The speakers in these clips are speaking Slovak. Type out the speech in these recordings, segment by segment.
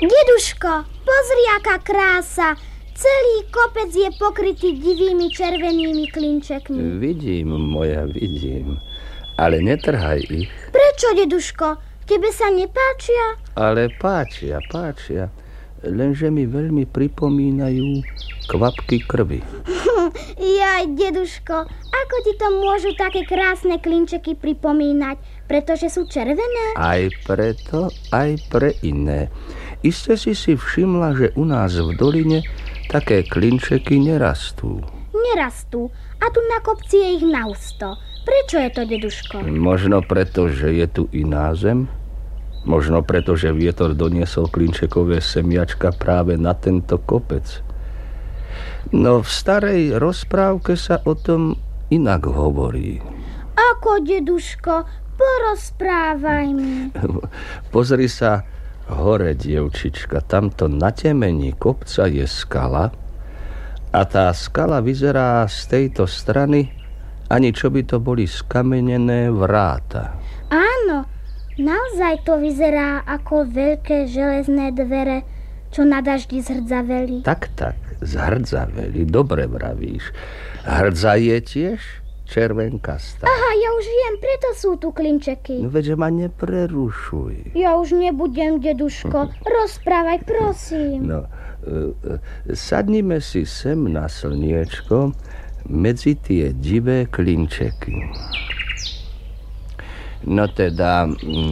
Deduško, pozri, aká krása. Celý kopec je pokrytý divými červenými klinčekmi. Vidím, moja, vidím. Ale netrhaj ich. Prečo, deduško? Tebe sa nepáčia? Ale páčia. Lenže mi veľmi pripomínajú kvapky krvi. Jaj, deduško, ako ti to môžu také krásne klinčeky pripomínať? Pretože sú červené? Aj preto, aj pre iné. Iste si všimla, že u nás v doline také klinčeky nerastú. Nerastú. A tu na kopci je ich nahusto. Prečo je to, deduško? Možno preto, že je tu iná zem. Možno preto, že vietor doniesol klinčekové semiačka práve na tento kopec. No v starej rozprávke sa o tom inak hovorí. Ako, deduško? Porozprávaj mi. Pozri sa hore, dievčička. Tamto na temení kopca je skala a tá skala vyzerá z tejto strany, ani čo by to boli skamenené vráta. Áno, naozaj to vyzerá ako veľké železné dvere, čo na daždi zhrdzaveli. Tak, zhrdzaveli, dobre vravíš. Hrdza je tiež červenkastá. Aha, ja už viem, preto sú tu klinčeky. No veď ma neprerušuj. Ja už nebudem, deduško. Rozprávaj, prosím. No, sadnime si sem na slniečko medzi tie divé klinčeky. No teda,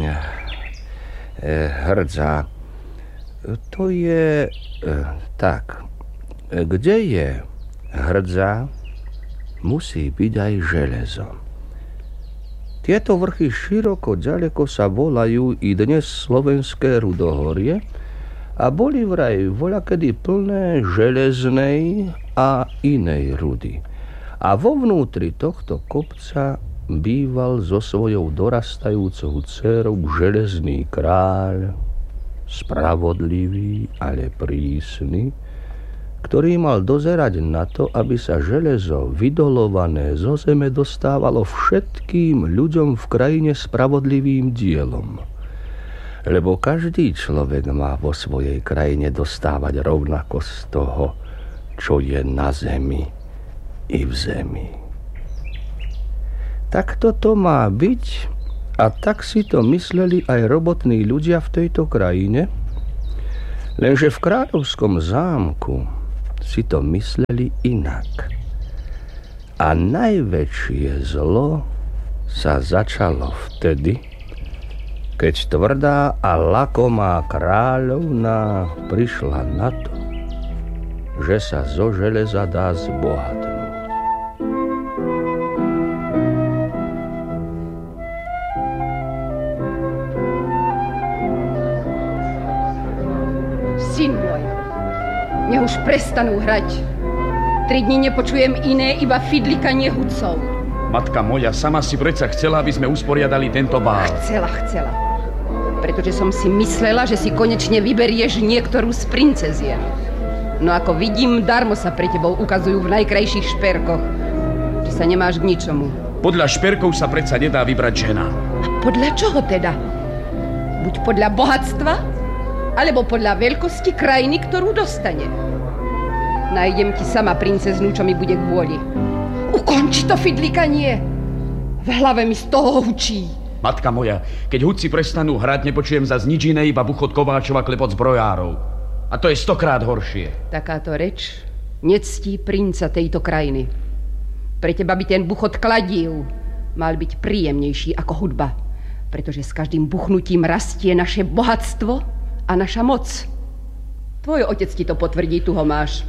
hrdza, to je tak. Kde je hrdza, musí byť aj železo. Tieto vrchy široko ďaleko sa volajú i dnes Slovenské Rudohorie a boli vraj voľakedy plné železnej a inej rudy. A vo vnútri tohto kopca býval so svojou dorastajúcou dcérou železný kráľ, spravodlivý, ale prísny, ktorý mal dozerať na to, aby sa železo vydolované zo zeme dostávalo všetkým ľuďom v krajine spravodlivým dielom. Lebo každý človek má vo svojej krajine dostávať rovnako z toho, čo je na zemi i v zemi. Tak toto má byť a tak si to mysleli aj robotní ľudia v tejto krajine, lenže v kráľovskom zámku si to mysleli inak. A najväčšie zlo sa začalo vtedy, keď tvrdá a lakomá kráľovná prišla na to, že sa zo železa dá zbohatnúť. Syn môj, nech už prestanú hrať. 3 dni nepočujem iné, iba fidlikanie hudcov. Matka moja, sama si predsa chcela, aby sme usporiadali tento bál. Chcela. Pretože som si myslela, že si konečne vyberieš niektorú z princezien. No ako vidím, darmo sa pre tebou ukazujú v najkrajších šperkoch. Že sa nemáš k ničomu. Podľa šperkov sa predsa nedá vybrať žena. A podľa čoho teda? Buď podľa bohatstva, alebo podľa veľkosti krajiny, ktorú dostane. Nájdem ti sama princeznú, čo mi bude k vôli. Ukonči to fidlikanie. V hlave mi z toho hučí. Matka moja, keď hudci prestanú hrať, nepočujem zas nič iné, iba buchot kováčov a klepot zbrojárov. A to je 100-krát horšie. Takáto reč nectí princa tejto krajiny. Pre teba by ten buchot kladív mal byť príjemnejší ako hudba, pretože s každým buchnutím rastie naše bohatstvo a naša moc. Tvoj otec ti to potvrdí, tu ho máš.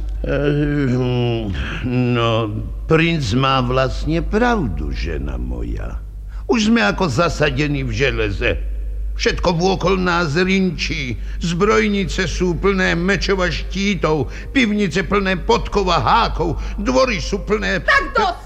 No, princ má vlastne pravdu, žena moja. Už sme ako zasadení v železe. Všetko vôkol nás rinčí. Zbrojnice sú plné mečov a štítov, pivnice plné podkov a hákov, dvory sú plné... Tak dosť!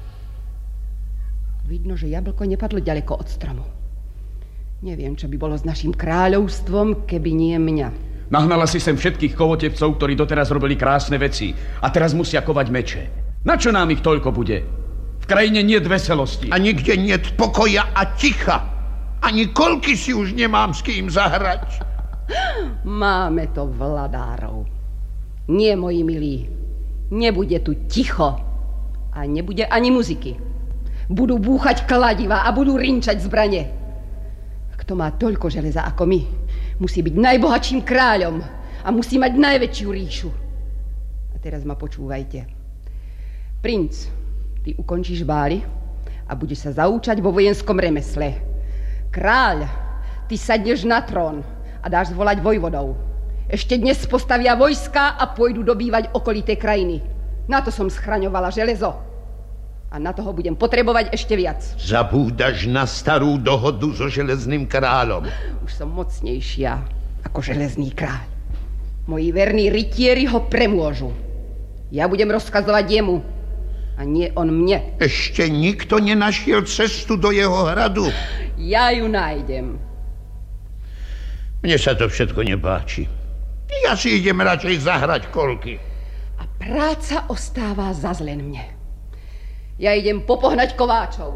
Vidno, že jablko nepadlo ďaleko od stromu. Neviem, čo by bolo s naším kráľovstvom, keby nie mňa. Nahnala si sem všetkých kovotevcov, ktorí doteraz robili krásne veci a teraz musia kovať meče. Na čo nám ich toľko bude? V krajine niet veselosti. A nikde niet pokoja a ticha. Ani kolky si už nemám s kým zahrať. Máme to vladárov. Nie, moji milí, nebude tu ticho a nebude ani muziky. Budú búchať kladiva a budú rinčať zbrane. Kto má toľko železa ako my, musí byť najbohatším kráľom a musí mať najväčšiu ríšu. A teraz ma počúvajte. Princ, ty ukončíš bály a budeš sa zaúčať vo vojenskom remesle. Kráľ, ty sadneš na trón a dáš zvolať vojvodov. Ešte dnes postavia vojska a pôjdu dobývať okolité krajiny. Na to som schraňovala železo. A na toho budem potrebovať ešte viac. Zabúdaš na starú dohodu so železným kráľom. Už som mocnejšia ako železný kráľ. Moji verní rytieri ho premôžu. Ja budem rozkazovať jemu a nie on mne. Ešte nikto nenašiel cestu do jeho hradu. Ja ju nájdem. Mne sa to všetko nepáči. Ja si idem radšej zahrať kolky. A práca ostáva zas len mne. Ja idem popohnať kováčov.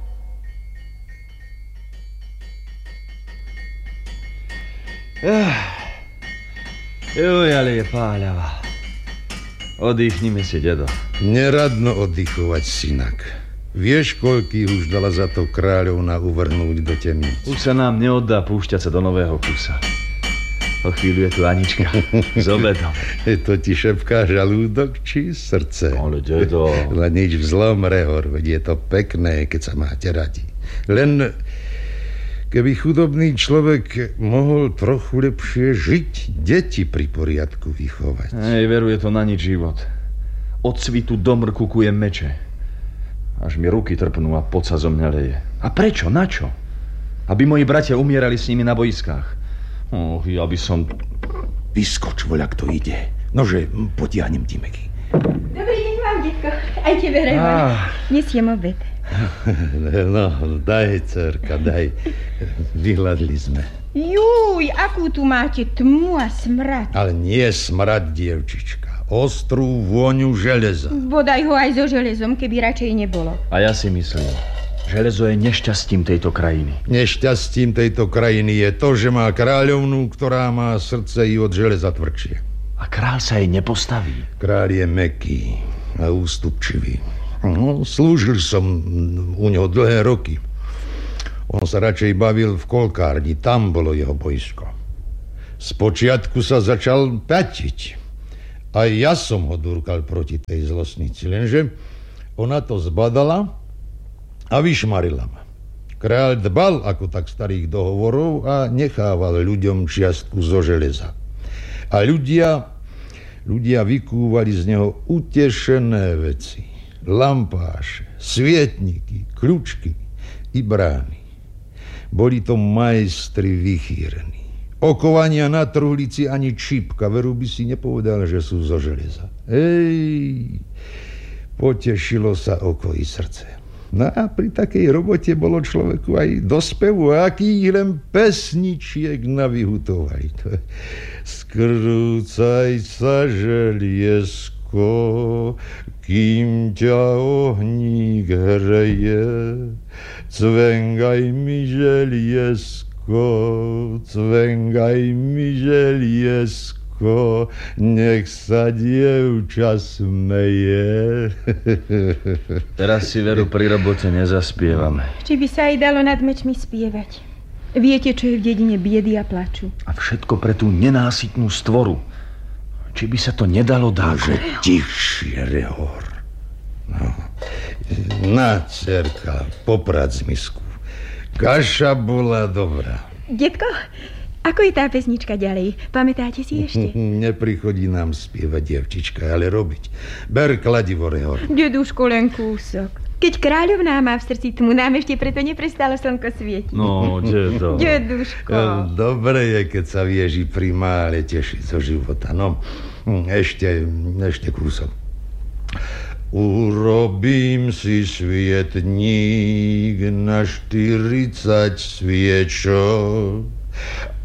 Joj, ale je páľava. Oddychnime si, dedo. Neradno oddychovať, synak. Vieš, koľký už dala za to kráľovna uvrhnúť do temnic? Už sa nám neoddá púšťať sa do nového kusa. O chvíľu je tu Anička s obedom. To ti šepká žalúdok či srdce? Ale dedo... Len nič vzlom, Rehor, veď je to pekné, keď sa máte radi. Len keby chudobný človek mohol trochu lepšie žiť, deti pri poriadku vychovať. Hej, veru, je to na nič život. Od svitu do mrku kujem meče. Až mi ruky trpnú a pot sa zo mňa leje. A prečo? Na čo? Aby moji bratia umierali s nimi na boiskách. Ja by som... Vyskoč, voľa, kto ide. Nože, potiahnem Timeky. Dobrý deň vám, detko. Aj tebe, Rehor. Nesiem obed. No, daj, dcerka, daj. Vyhľadli sme. Júj, akú tu máte tmu a smrad. Ale nie smrad, dievčička. Ostrú vôňu železa. Bodaj ho aj so železom, keby radšej nebolo. A ja si myslím... Železo je nešťastím tejto krajiny. Nešťastím tejto krajiny je to, že má kráľovnú, ktorá má srdce i od železa tvrdšie. A kráľ sa jej nepostaví. Kráľ je mäkký a ústupčivý. Slúžil som u neho dlhé roky. On sa radšej bavil v kolkárni, tam bolo jeho boisko. Spočiatku sa začal pätiť. A ja som ho durkal proti tej zlosnici, lenže ona to zbadala a vyšmarila ma. Kráľ dbal ako tak starých dohovorov a nechával ľuďom čiastku zo železa. A ľudia vykúvali z neho utešené veci. Lampáše, svietniky, kľúčky i brány. Boli to majstri vychýrení. Okovania na truhlici ani čípka, veru by si nepovedal, že sú zo železa. Potešilo sa oko i srdce. No a pri takej robote bolo človeku aj do spevu, akých len pesničiek navyhutovali. Skrúcaj sa, želiesko, kým ťa ohník hreje. Cvengaj mi, želiesko, cvengaj mi, želiesko, nech sa dievča smeje. Teraz si, veru, pri robote nezaspievame. Či by sa aj dalo nad mečmi spievať. Viete, čo je v dedine biedy a plaču. A všetko pre tú nenásytnú stvoru. Či by sa to nedalo dať? Že tichšie, Rehor. No. Na, dcerka, poprad z misku. Kaša bola dobrá. Detko, ako je tá pesnička ďalej? Pamätáte si ešte? Neprichodí nám spievať, dievčička, ale robiť. Ber kladivo, Rehor. Deduško, len kúsok. Keď kráľovná má v srdci tmu, nám ešte preto neprestalo slnko svietiť. No, dedo. Deduško. Dobre je, keď sa vieš i pri mále tešiť zo života. No, ešte kúsok. Urobím si svietník na 40 sviečok